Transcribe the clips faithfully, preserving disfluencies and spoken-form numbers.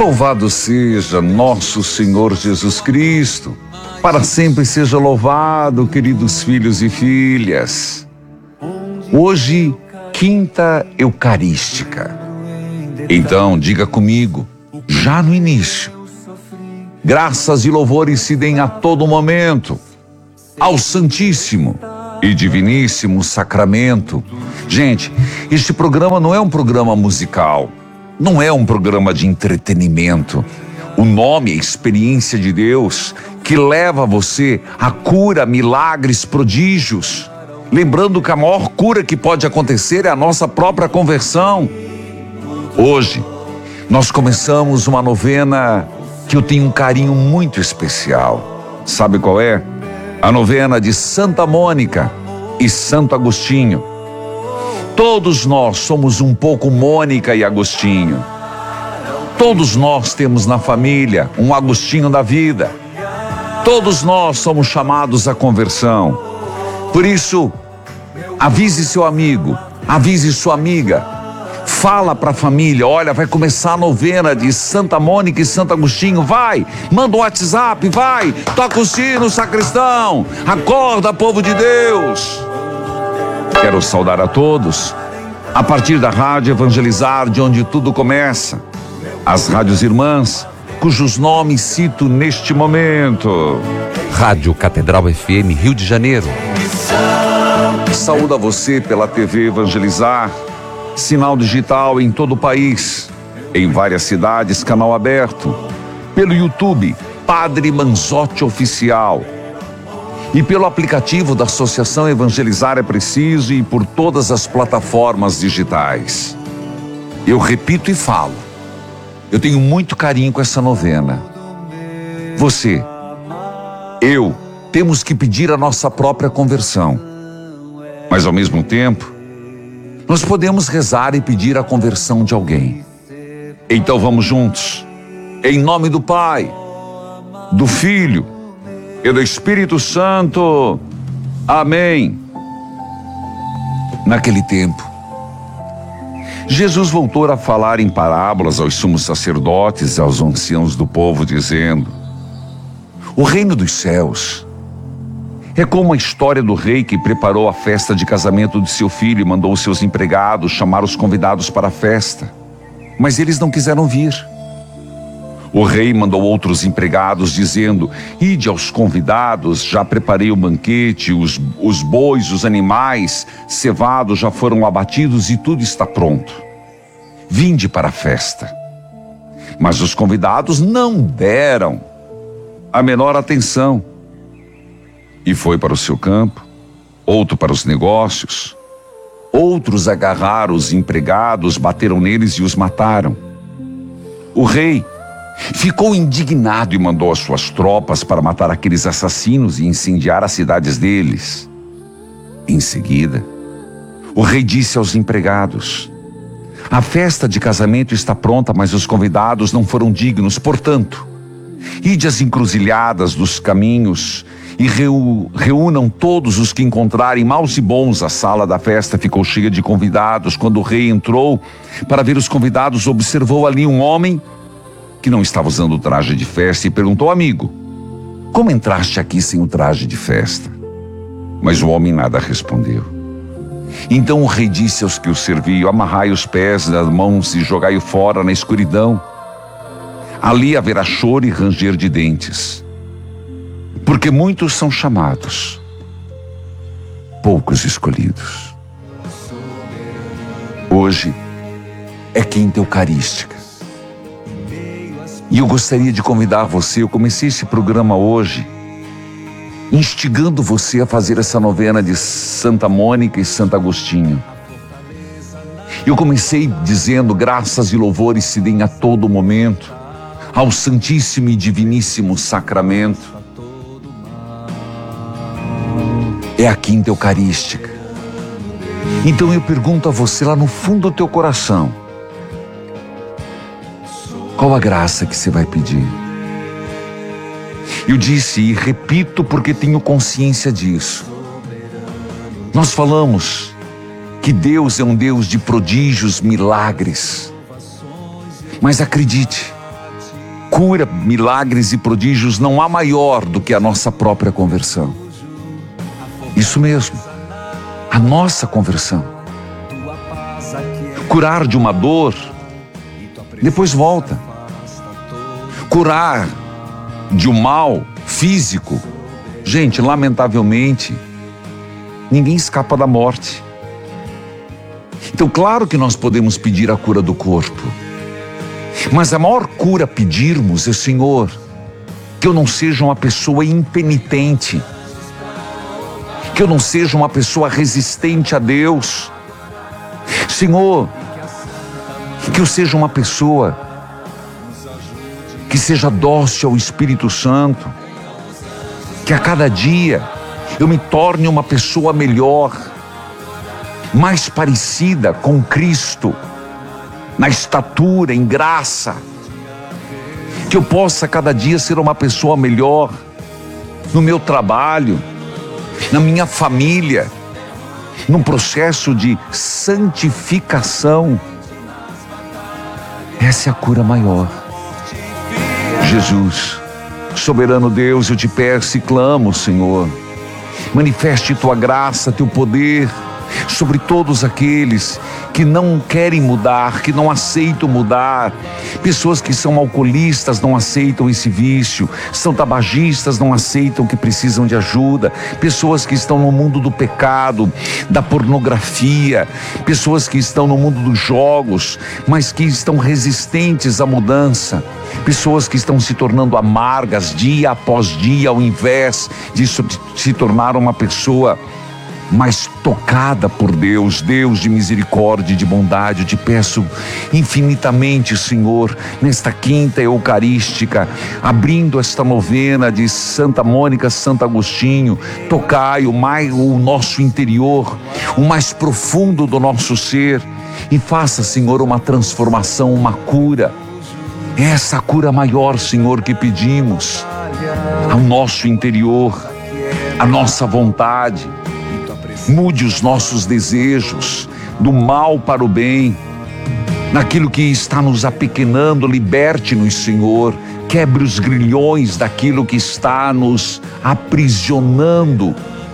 Louvado seja nosso Senhor Jesus Cristo. Para sempre seja louvado, queridos filhos e filhas. Hoje, quinta eucarística. Então, diga comigo, já no início: graças e louvores se deem a todo momento ao Santíssimo e Diviníssimo Sacramento. Gente, este programa não é um programa musical, não é um programa de entretenimento. O nome é Experiência de Deus, que leva você a cura, milagres, prodígios. Lembrando que a maior cura que pode acontecer é a nossa própria conversão. Hoje, nós começamos uma novena que eu tenho um carinho muito especial. Sabe qual é? A novena de Santa Mônica e Santo Agostinho. Todos nós somos um pouco Mônica e Agostinho. Todos nós temos na família um Agostinho da vida. Todos nós somos chamados à conversão. Por isso, avise seu amigo, avise sua amiga. Fala para a família: olha, vai começar a novena de Santa Mônica e Santo Agostinho. Vai, manda um WhatsApp, vai, toca o sino, sacristão. Acorda, povo de Deus. Quero saudar a todos, a partir da Rádio Evangelizar, de onde tudo começa. As rádios irmãs, cujos nomes cito neste momento. Rádio Catedral F M, Rio de Janeiro. Saúdo a você pela T V Evangelizar, sinal digital em todo o país, em várias cidades, canal aberto, pelo YouTube, Padre Manzotti Oficial, e pelo aplicativo da Associação Evangelizar é Preciso, e por todas as plataformas digitais. Eu repito e falo, eu tenho muito carinho com essa novena. Você, eu, temos que pedir a nossa própria conversão. Mas ao mesmo tempo, nós podemos rezar e pedir a conversão de alguém. Então vamos juntos. Em nome do Pai, do Filho e do Espírito Santo. Amém. Naquele tempo, Jesus voltou a falar em parábolas aos sumos sacerdotes e aos anciãos do povo, dizendo: o reino dos céus é como a história do rei que preparou a festa de casamento de seu filho e mandou os seus empregados chamar os convidados para a festa. Mas eles não quiseram vir. O rei mandou outros empregados, dizendo: ide aos convidados, já preparei o banquete, os, os bois, os animais cevados já foram abatidos e tudo está pronto. Vinde para a festa. Mas os convidados não deram a menor atenção. E foi para o seu campo, outro para os negócios. Outros agarraram os empregados, bateram neles e os mataram. O rei ficou indignado e mandou as suas tropas para matar aqueles assassinos e incendiar as cidades deles. Em seguida, o rei disse aos empregados: a festa de casamento está pronta, mas os convidados não foram dignos. Portanto, ide às encruzilhadas dos caminhos e reu, reúnam todos os que encontrarem, maus e bons. A sala da festa ficou cheia de convidados. Quando o rei entrou para ver os convidados, observou ali um homem que não estava usando o traje de festa e perguntou: amigo, como entraste aqui sem o traje de festa? Mas o homem nada respondeu. Então o rei disse aos que o serviam: amarrai os pés das mãos e jogai-o fora na escuridão. Ali haverá choro e ranger de dentes, porque muitos são chamados, poucos escolhidos. Hoje é quinta eucarística. E eu gostaria de convidar você, eu comecei esse programa hoje, instigando você a fazer essa novena de Santa Mônica e Santo Agostinho. Eu comecei dizendo: graças e louvores se deem a todo momento ao Santíssimo e Diviníssimo Sacramento. É a quinta eucarística. Então eu pergunto a você, lá no fundo do teu coração, qual a graça que você vai pedir? Eu disse e repito porque tenho consciência disso. Nós falamos que Deus é um Deus de prodígios, milagres. Mas acredite, cura, milagres e prodígios não há maior do que a nossa própria conversão. Isso mesmo, a nossa conversão. Curar de uma dor, depois volta. Curar de um mal físico, gente, lamentavelmente, ninguém escapa da morte. Então, claro que nós podemos pedir a cura do corpo, mas a maior cura a pedirmos é, Senhor, que eu não seja uma pessoa impenitente, que eu não seja uma pessoa resistente a Deus. Senhor, que eu seja uma pessoa que seja dócil ao Espírito Santo, que a cada dia eu me torne uma pessoa melhor, mais parecida com Cristo, na estatura, em graça, que eu possa cada dia ser uma pessoa melhor no meu trabalho, na minha família, num processo de santificação. Essa é a cura maior. Jesus, soberano Deus, eu te peço e clamo, Senhor, manifeste tua graça, teu poder sobre todos aqueles que não querem mudar, que não aceitam mudar. Pessoas que são alcoolistas não aceitam esse vício, são tabagistas, não aceitam que precisam de ajuda. Pessoas que estão no mundo do pecado, da pornografia, pessoas que estão no mundo dos jogos, mas que estão resistentes à mudança. Pessoas que estão se tornando amargas dia após dia, ao invés de se tornar uma pessoa mais tocada por Deus, Deus de misericórdia e de bondade. Eu te peço infinitamente, Senhor, nesta quinta eucarística, abrindo esta novena de Santa Mônica, Santo Agostinho, tocai o, mais, o nosso interior, o mais profundo do nosso ser, e faça, Senhor, uma transformação, uma cura. Essa cura maior, Senhor, que pedimos ao nosso interior, a nossa vontade. Mude os nossos desejos do mal para o bem, naquilo que está nos apequenando, liberte-nos, Senhor, quebre os grilhões daquilo que está nos aprisionando.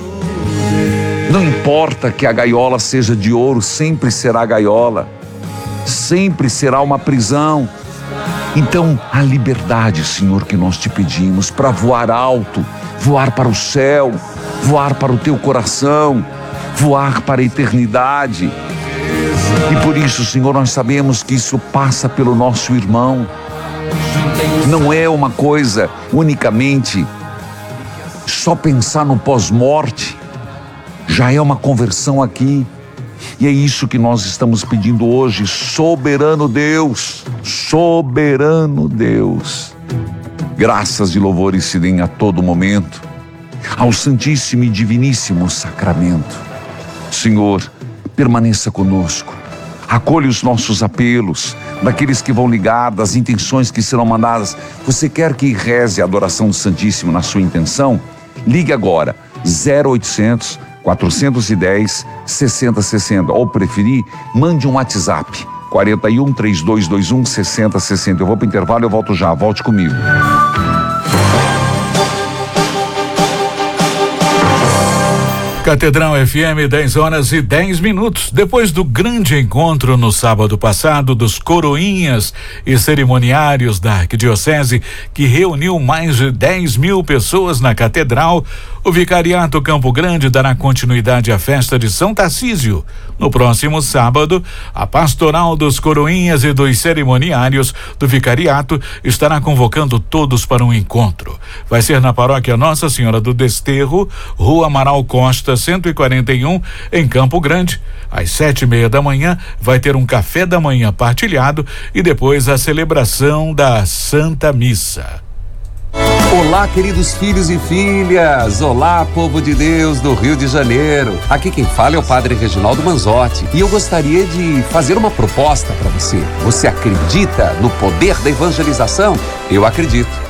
Não importa que a gaiola seja de ouro, sempre será gaiola, sempre será uma prisão. Então, a liberdade, Senhor, que nós te pedimos para voar alto, voar para o céu, voar para o teu coração, voar para a eternidade. E por isso, Senhor, nós sabemos que isso passa pelo nosso irmão. Não é uma coisa unicamente só pensar no pós-morte, já é uma conversão aqui. E é isso que nós estamos pedindo hoje. Soberano Deus, soberano Deus, graças e louvores se deem a todo momento ao Santíssimo e Diviníssimo Sacramento. Senhor, permaneça conosco, acolha os nossos apelos, daqueles que vão ligar, das intenções que serão mandadas. Você quer que reze a adoração do Santíssimo na sua intenção? Ligue agora, zero oitocentos, quatrocentos e dez, sessenta sessenta, ou preferir, mande um WhatsApp, quarenta e um, trinta e dois vinte e um, sessenta sessenta. Eu vou para o intervalo, eu volto já, volte comigo. Catedral F M, dez horas e dez minutos. Depois do grande encontro no sábado passado dos coroinhas e cerimoniários da Arquidiocese, que reuniu mais de dez mil pessoas na Catedral, o Vicariato Campo Grande dará continuidade à festa de São Tarcísio. No próximo sábado, a Pastoral dos Coroinhas e dos Cerimoniários do Vicariato estará convocando todos para um encontro. Vai ser na Paróquia Nossa Senhora do Desterro, Rua Amaral Costa, cento e quarenta e um, em Campo Grande. Às sete e meia da manhã vai ter um café da manhã partilhado e depois a celebração da Santa Missa. Olá, queridos filhos e filhas. Olá, povo de Deus do Rio de Janeiro. Aqui quem fala é o Padre Reginaldo Manzotti e eu gostaria de fazer uma proposta para você. Você acredita no poder da evangelização? Eu acredito.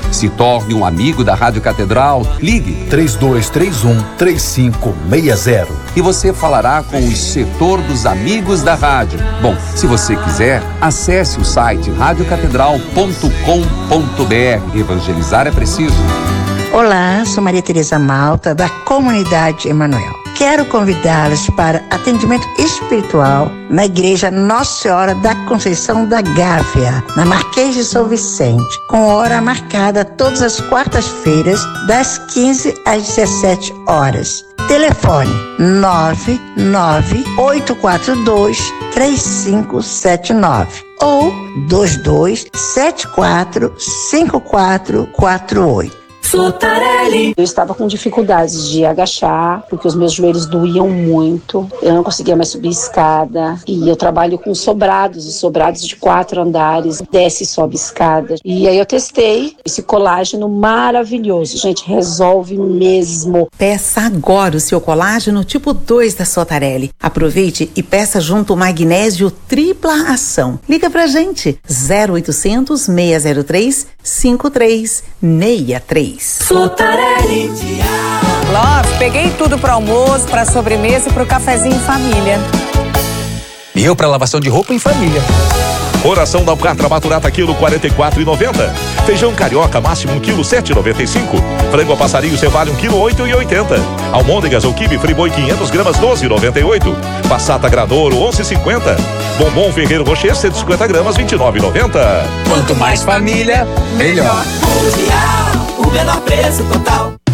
Se torne um amigo da Rádio Catedral. Ligue três dois três um, três cinco seis zero e você falará com o setor dos amigos da rádio. Bom, se você quiser, acesse o site rádio catedral ponto com ponto br. Evangelizar é preciso. Olá, sou Maria Tereza Malta, da Comunidade Emanuel. Quero convidá-los para atendimento espiritual na Igreja Nossa Senhora da Conceição da Gávea, na Marquês de São Vicente, com hora marcada todas as quartas-feiras, das quinze às dezessete horas. Telefone nove nove oito quatro dois, três cinco sete nove ou dois dois sete quatro cinco quatro quatro oito. Sotarelli. Eu estava com dificuldades de agachar, porque os meus joelhos doíam muito. Eu não conseguia mais subir escada. E eu trabalho com sobrados, e sobrados de quatro andares, desce e sobe escada. E aí eu testei esse colágeno maravilhoso. Gente, resolve mesmo. Peça agora o seu colágeno tipo dois da Sotarelli. Aproveite e peça junto o magnésio tripla ação. Liga pra gente, zero oitocentos, seis zero três, cinco três seis três. Sotarelli. Love, peguei tudo para almoço, para sobremesa e para o cafezinho em família. E eu para lavação de roupa em família. Coração da alcatra maturata quilo quarenta e quatro e noventa. Feijão carioca máximo um quilo sete e noventa e cinco. Frango a passarinho cevale um quilo oito e oitenta. Almôndegas ou quibe friboi quinhentas gramas doze e noventa e oito. Passata granouro onze e cinquenta. Bombom Ferreiro Rocher cento e cinquenta gramas vinte e nove e noventa. Quanto mais família, melhor. Mundial, o menor preço total.